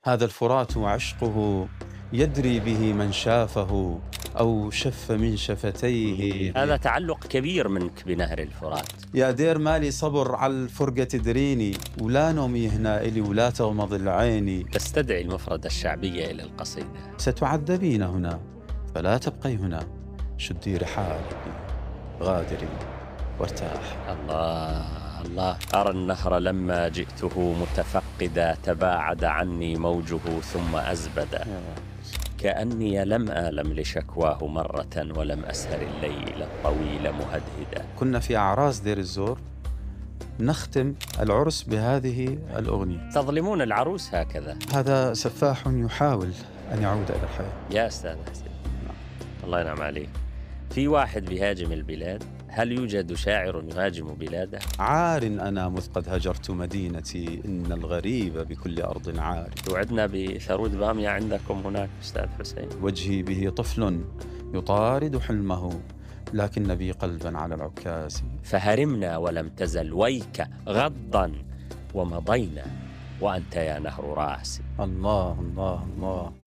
هذا الفرات وعشقه يدري به من شافه أو شف من شفتيه. هذا تعلق كبير منك بنهر الفرات. يا دير مالي صبر على الفرقة تدريني، ولا نومي هنا إلي ولا تغمض العيني. تستدعي المفردة الشعبية إلى القصيدة. ستعذبين هنا فلا تبقي هنا، شدي رحالك غادري وارتاح. الله الله، أرى النهر لما جئته متفقدا تباعد عني موجه ثم أزبدا، كأني لم آلم لشكواه مرة ولم أسهر الليل الطويل مهدهدا. كنا في أعراس دير الزور نختم العرس بهذه الأغنية. تظلمون العروس هكذا. هذا سفاح يحاول أن يعود إلى الحياة. يا أستاذ حسين، الله ينعم عليك. في واحد بيهاجم البلاد، هل يوجد شاعر يهاجم بلاده؟ عار أنا مذ قد هجرت مدينتي، إن الغريب بكل أرض عار. توعدنا بثرود بامية عندكم هناك أستاذ حسين. وجهي به طفل يطارد حلمه، لكن بي قلبا على العكاز. فهرمنا ولم تزل ويك غضا، ومضينا وأنت يا نهر راسي. الله الله الله.